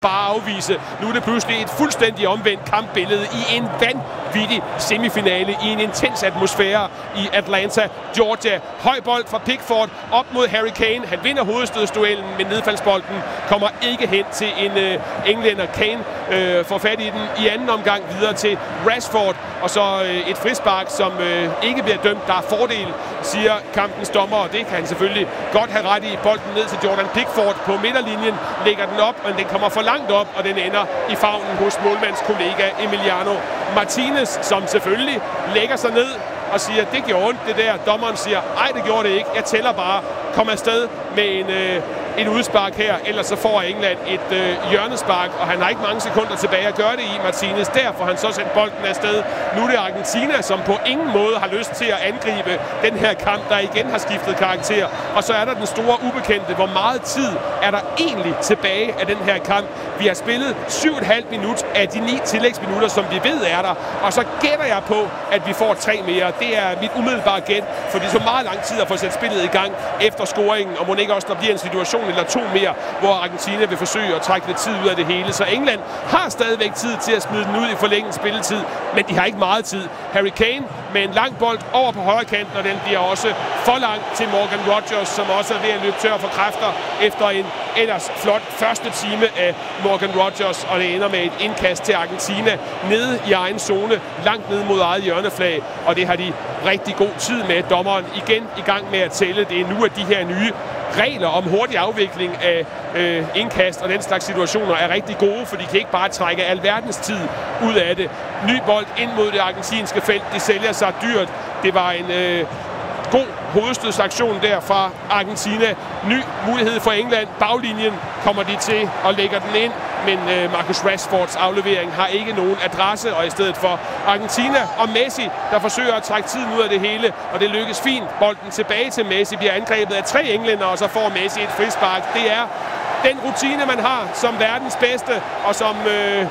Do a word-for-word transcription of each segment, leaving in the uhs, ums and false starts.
bare afvise. Nu er det pludselig et fuldstændig omvendt kampbillede i en vanvittig semifinale i en intens atmosfære i Atlanta, Georgia. Høj bold fra Pickford op mod Harry Kane. Han vinder hovedstødsduellen, men nedfaldsbolden kommer ikke hen til en øh, englænder. Kane øh, får fat i den i anden omgang videre til Rashford, og så øh, et frispark, som øh, ikke bliver dømt. Der er fordel, siger kampens dommer, og det kan han selvfølgelig godt have ret i. Bolden ned til Jordan Pickford på midterlinjen, lægger den op, men den kommer for langt op, og den ender i favnen hos målmandskollega Emiliano Martinez, som selvfølgelig lægger sig ned og siger, det gjorde ondt det der. Dommeren siger, ej det gjorde det ikke, jeg tæller bare. Kom afsted med en, øh, et udspark her, ellers så får England et øh, hjørnespark, og han har ikke mange sekunder tilbage at gøre det i, Martinez. Derfor han så sendt bolden afsted. Nu er det Argentina, som på ingen måde har lyst til at angribe den her kamp, der igen har skiftet karakter. Og så er der den store ubekendte. Hvor meget tid er der egentlig tilbage af den her kamp? Vi har spillet syv komma fem minut af de ni tillægsminutter, som vi ved er der. Og så gætter jeg på, at vi får tre mere. Det er mit umiddelbare gæt, for det er så meget lang tid at få sat spillet i gang efter scoringen, og må ikke også der bliver en situation eller to mere, hvor Argentina vil forsøge at trække lidt tid ud af det hele. Så England har stadigvæk tid til at smide den ud i forlænget spilletid, men de har ikke meget tid. Harry Kane med en lang bold over på højre kanten, og den bliver også for lang til Morgan Rogers, som også er ved at løbe tør for kræfter efter en ellers flot første time af Morgan Rogers, og det ender med et indkast til Argentina nede i egen zone, langt ned mod eget hjørneflag, og det har de rigtig god tid med. Dommeren igen i gang med at tælle. Det er nu, at de her nye regler om hurtig afvikling af øh, indkast og den slags situationer er rigtig gode, for de kan ikke bare trække alverdens tid ud af det. Ny bold ind mod det argentinske felt. Det sælger sig dyrt. Det var en øh, god hovedstødsaktion der fra Argentina. Ny mulighed for England. Baglinjen kommer de til og lægger den ind, men øh, Marcus Rashfords aflevering har ikke nogen adresse, og i stedet for Argentina og Messi, der forsøger at trække tiden ud af det hele, og det lykkes fint. Bolden tilbage til Messi, bliver angrebet af tre englænder, og så får Messi et frispark. Det er den rutine, man har som verdens bedste, og som øh,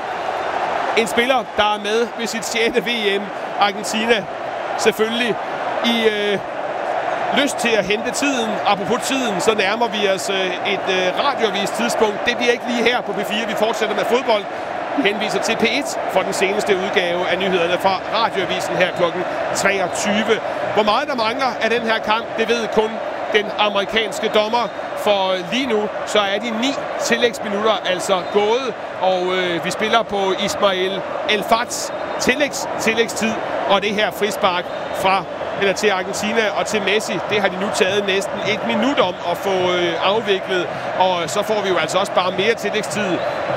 en spiller, der er med ved sit sjette V M. Argentina selvfølgelig i øh, lyst til at hente tiden. Apropos tiden, så nærmer vi os øh, et øh, radioavis tidspunkt. Det bliver ikke lige her på P fire. Vi fortsætter med fodbold. Vi henviser til P et for den seneste udgave af nyhederne fra radioavisen her klokken treogtyve. Hvor meget der mangler af den her kamp, det ved kun den amerikanske dommer. For lige nu, så er de ni tillægsminutter altså gået, og øh, vi spiller på Ismail El-Fats tillægs, tillægstid, og det her frispark fra eller til Argentina og til Messi, det har de nu taget næsten et minut om at få øh, afviklet, og så får vi jo altså også bare mere tillægstid.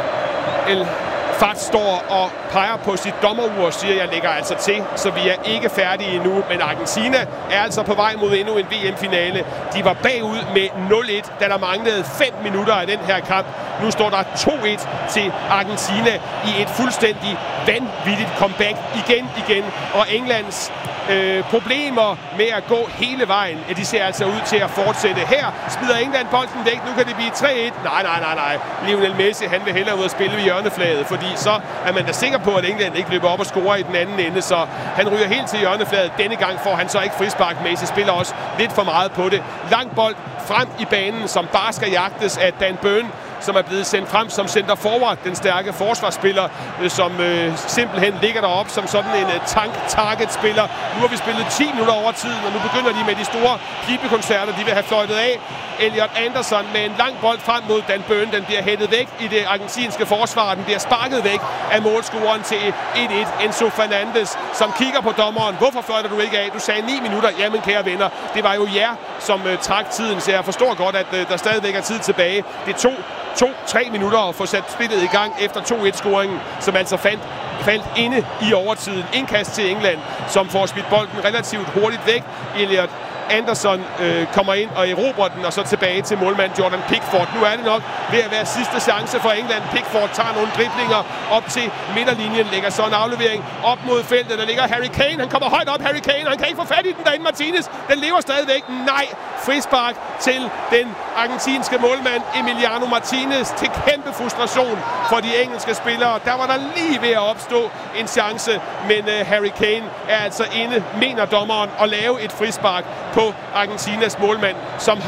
El Fat står og peger på sit dommerur og siger, jeg lægger altså til, så vi er ikke færdige endnu. Men Argentina er altså på vej mod endnu en V M-finale. De var bagud med nul et, da der manglede fem minutter af den her kamp. Nu står der to et til Argentina i et fuldstændig vanvittigt comeback igen igen. Og Englands øh, problemer med at gå hele vejen, ja, de ser altså ud til at fortsætte. Her smider England bolden væk. Nu kan det blive tre et. Nej, nej, nej, nej. Lionel Messi, han vil hellere ud og spille ved hjørneflaget, fordi så er man da sikker på, at England ikke løber op og scorer i den anden ende. Så han ryger helt til hjørnefladet. Denne gang får han så ikke frispark. Messi spiller også lidt for meget på det. Lang bold frem i banen, som bare skal jagtes af Dan Burn, som er blevet sendt frem som center forward, den stærke forsvarsspiller, som øh, simpelthen ligger deroppe som sådan en uh, tank-target-spiller. Nu har vi spillet ti minutter over tiden, og nu begynder de med de store pibekoncerter, de vil have fløjtet af. Elliot Anderson med en lang bold frem mod Dan Burn. Den bliver hættet væk i det argentinske forsvar. Den bliver sparket væk af målscoreren til et et. Enzo Fernandez, som kigger på dommeren. Hvorfor fløjter du ikke af? Du sagde ni minutter. Jamen, kære venner, det var jo jer, som uh, trak tiden, så jeg forstår godt, at uh, der stadigvæk er tid tilbage. Det tog to-tre minutter at få sat spillet i gang efter to et-scoringen, som altså fandt, faldt inde i overtiden. Indkast til England, som får smidt bolden relativt hurtigt væk. Elliot Anderson øh, kommer ind og erobrer den, og så tilbage til målmand Jordan Pickford. Nu er det nok ved at være sidste chance for England. Pickford tager nogle driblinger op til midterlinjen, lægger så en aflevering op mod feltet. Der ligger Harry Kane, han kommer højt op, Harry Kane, han kan ikke få fat i den derinde, Martinez. Den lever stadigvæk. Nej, frispark til den argentinske målmand Emiliano Martinez, til kæmpe frustration for de engelske spillere. Der var der lige ved at opstå en chance, men uh, Harry Kane er altså inde, mener dommeren, at lave et frispark på Argentinas målmand, som har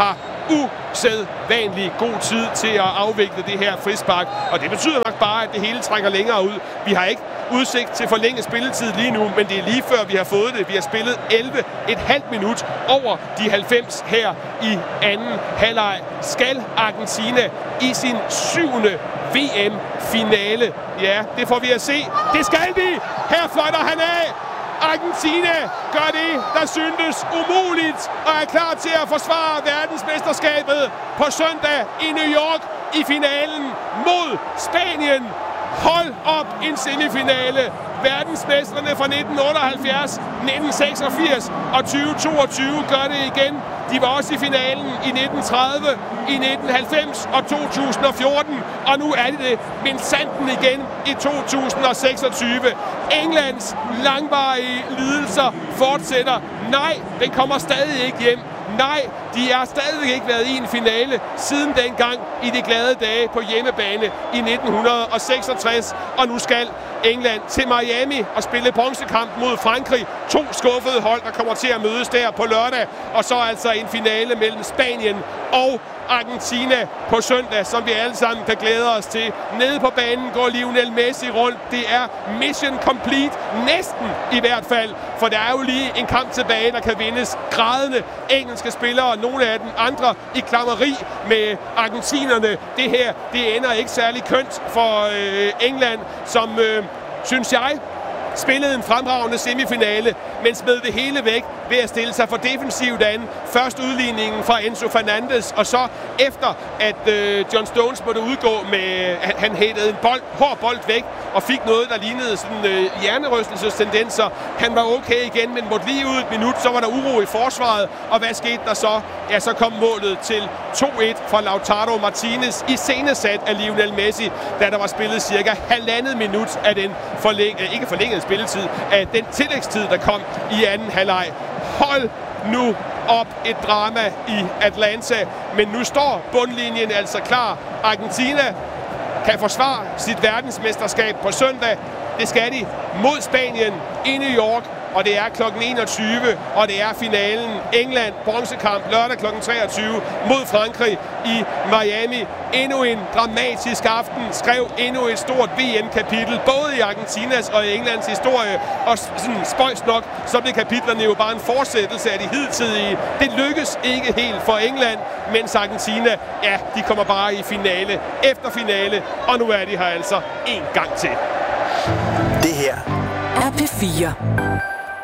usædvanlig god tid til at afvikle det her frispark. Og det betyder nok bare, at det hele trækker længere ud. Vi har ikke udsigt til forlænget spilletid lige nu, men det er lige før vi har fået det. Vi har spillet elleve komma fem minut over de halvfems her i anden halvleg. Skal Argentina i sin syvende V M-finale? Ja, det får vi at se. Det skal de! Her fløjter han af! Argentina gør det, der syntes umuligt, og er klar til at forsvare verdensmesterskabet på søndag i New York i finalen mod Spanien. Hold op, en semifinale. Verdensmestrene fra nitten otteoghalvfjerds, nitten seksogfirs og tyve toogtyve gør det igen. De var også i finalen i nitten tredive, i nitten halvfems og to tusind og fjorten. Og nu er det det minsandten igen i to tusind og seksogtyve. Englands langvarige lidelser fortsætter. Nej, den kommer stadig ikke hjem. Nej, de har stadig ikke været i en finale siden dengang i de glade dage på hjemmebane i nitten seksogtres. Og nu skal England til Miami og spille bronzekamp mod Frankrig. To skuffede hold, der kommer til at mødes der på lørdag. Og så altså en finale mellem Spanien og Argentina på søndag, som vi alle sammen kan glæde os til. Nede på banen går Lionel Messi rundt. Det er mission complete. Næsten i hvert fald. For der er jo lige en kamp tilbage, der kan vindes. Grædende engelske spillere, nogle af dem andre i klammeri med argentinerne. Det her, det ender ikke særlig kønt for øh, England, som, øh, synes jeg, spillede en fremragende semifinale, men smed det hele væk ved at stille sig for defensivt an. Først udligningen fra Enzo Fernandes, og så efter, at øh, John Stones måtte udgå med, han, han hættede en bold, hård bold væk, og fik noget, der lignede sådan øh, hjernerystelsestendenser. Han var okay igen, men måtte lige ud et minut, så var der uro i forsvaret, og hvad skete der så? Ja, så kom målet til to et fra Lautaro Martinez, iscenesat af Lionel Messi, da der var spillet cirka halvandet minut af den forlæng, øh, ikke forlængede spilletid, af den tillægstid, der kom i anden halvleg. Hold nu op, et drama i Atlanta, men nu står bundlinjen altså klar. Argentina kan forsvare sit verdensmesterskab på søndag. Det skal de mod Spanien i New York, og det er klokken enogtyve, og det er finalen. England, bronzekamp, lørdag klokken treogtyve mod Frankrig i Miami. Endnu en dramatisk aften, skrev endnu et stort V M-kapitel, både i Argentinas og i Englands historie. Og sådan spøjs nok, så blev kapitlerne jo bare en fortsættelse af de hidtidige. Det lykkes ikke helt for England, mens Argentina, ja, de kommer bare i finale efter finale, og nu er de her altså en gang til. Det her er P fire.